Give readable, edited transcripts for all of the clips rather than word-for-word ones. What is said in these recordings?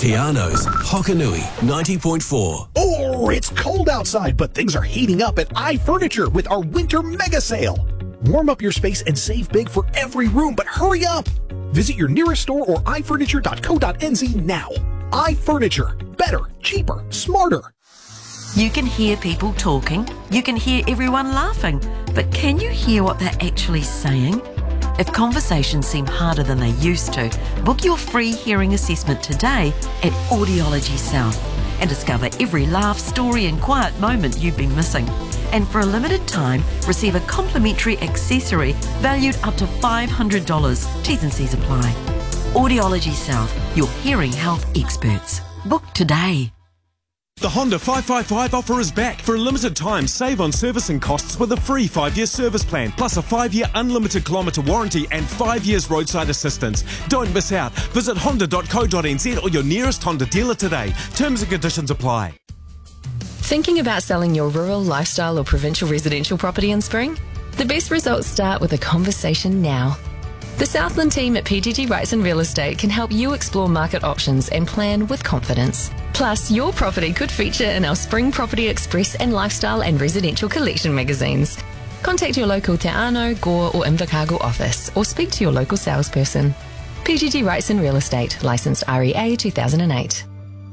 Tiano's Hokanui 90.4. Oh, it's cold outside, but things are heating up at iFurniture with our winter mega sale. Warm up your space and save big for every room, but hurry up! Visit your nearest store or ifurniture.co.nz now. iFurniture. Better, cheaper, smarter. You can hear people talking, you can hear everyone laughing, but can you hear what they're actually saying? If conversations seem harder than they used to, book your free hearing assessment today at Audiology South and discover every laugh, story and quiet moment you've been missing. And for a limited time, receive a complimentary accessory valued up to $500. T's and C's apply. Audiology South, your hearing health experts. Book today. The Honda 555 offer is back. For a limited time, save on servicing costs with a free 5-year service plan, plus a 5-year unlimited kilometre warranty and 5 years roadside assistance. Don't miss out. Visit honda.co.nz or your nearest Honda dealer today. Terms and conditions apply. Thinking about selling your rural, lifestyle or provincial residential property in spring? The best results start with a conversation now. The Southland team at PGG Wrightson Real Estate can help you explore market options and plan with confidence. Plus, your property could feature in our Spring Property Express and Lifestyle and Residential Collection magazines. Contact your local Te Ano, Gore or Invercargill office or speak to your local salesperson. PGG Wrightson Real Estate, licensed REA 2008.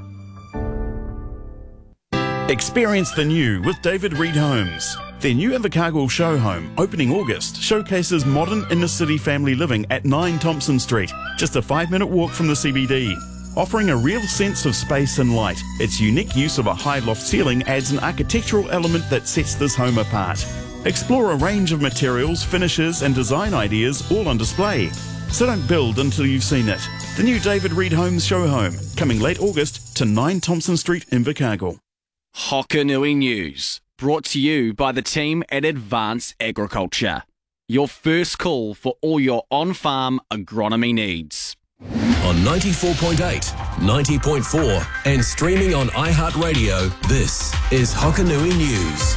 Experience the new with David Reed Homes. Their new Invercargill show home, opening August, showcases modern inner-city family living at 9 Thompson Street, just a 5-minute walk from the CBD. Offering a real sense of space and light, its unique use of a high loft ceiling adds an architectural element that sets this home apart. Explore a range of materials, finishes and design ideas all on display. So don't build until you've seen it. The new David Reed Homes show home, coming late August to 9 Thompson Street, Invercargill. Hokanui News, brought to you by the team at Advance Agriculture. Your first call for all your on-farm agronomy needs. On 94.8, 90.4 and streaming on iHeartRadio, this is Hokanui News.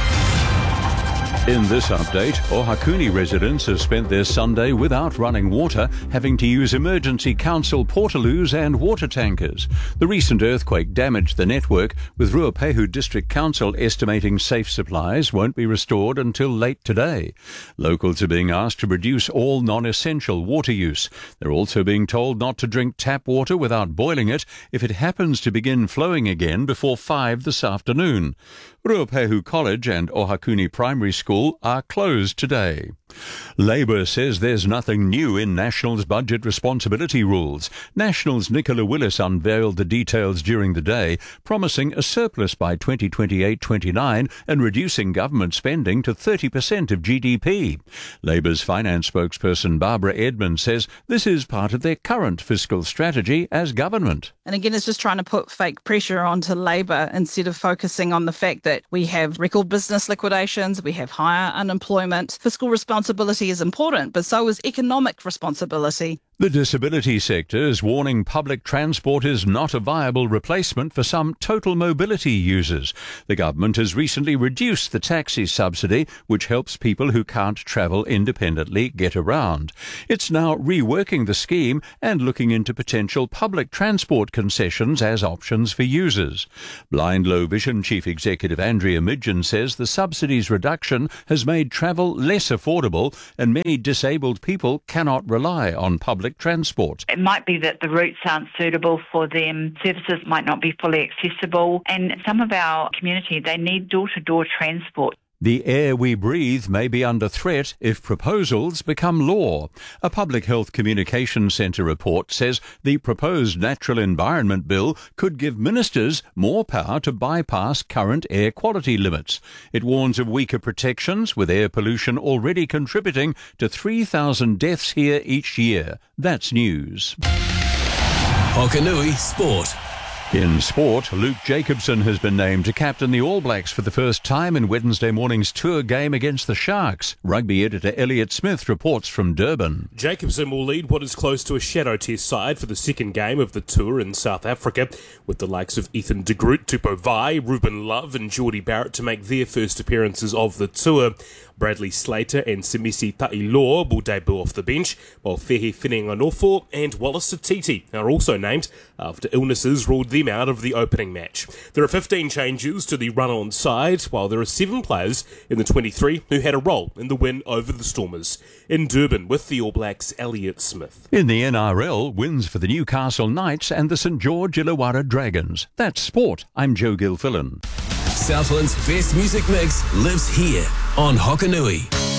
In this update, Ohakuni residents have spent their Sunday without running water, having to use emergency council portaloos and water tankers. The recent earthquake damaged the network, with Ruapehu District Council estimating safe supplies won't be restored until late today. Locals are being asked to reduce all non-essential water use. They're also being told not to drink tap water without boiling it if it happens to begin flowing again before 5 this afternoon. Ruapehu College and Ohakuni Primary School are closed today. Labour says there's nothing new in National's budget responsibility rules. National's Nicola Willis unveiled the details during the day, promising a surplus by 2028-29 and reducing government spending to 30% of GDP. Labour's finance spokesperson Barbara Edmond says this is part of their current fiscal strategy as government. And again, it's just trying to put fake pressure onto Labour instead of focusing on the fact that we have record business liquidations, we have higher unemployment. Fiscal responsibility is important, but so is economic responsibility. The disability sector is warning public transport is not a viable replacement for some total mobility users. The government has recently reduced the taxi subsidy, which helps people who can't travel independently get around. It's now reworking the scheme and looking into potential public transport concessions as options for users. Blind Low Vision Chief Executive Andrea Midgen says the subsidies reduction has made travel less affordable and many disabled people cannot rely on public transport. It might be that the routes aren't suitable for them, services might not be fully accessible, and some of our community, they need door-to-door transport. The air we breathe may be under threat if proposals become law. A Public Health Communications Centre report says the proposed Natural Environment Bill could give ministers more power to bypass current air quality limits. It warns of weaker protections, with air pollution already contributing to 3,000 deaths here each year. That's news. Hokanui Sport. In sport, Luke Jacobson has been named to captain the All Blacks for the first time in Wednesday morning's tour game against the Sharks. Rugby editor Elliot Smith reports from Durban. Jacobson will lead what is close to a shadow test side for the second game of the tour in South Africa, with the likes of Ethan de Groot, Tupou Vai, Ruben Love and Geordie Barrett to make their first appearances of the tour. Bradley Slater and Semisi Ta'iloa will debut off the bench, while Fehi Finenganofo and Wallace Satiti are also named after illnesses ruled them out of the opening match. There are 15 changes to the run-on side, while there are 7 players in the 23 who had a role in the win over the Stormers. In Durban with the All Blacks, Elliot Smith. In the NRL, wins for the Newcastle Knights and the St George Illawarra Dragons. That's sport. I'm Joe Gilfillan. Southland's best music mix lives here on Hokanui.